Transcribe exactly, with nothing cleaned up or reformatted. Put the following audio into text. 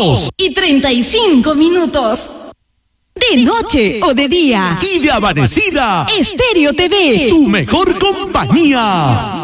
dos y treinta y cinco minutos. De noche o de día. Y de amanecida. Estéreo T V. Tu mejor compañía.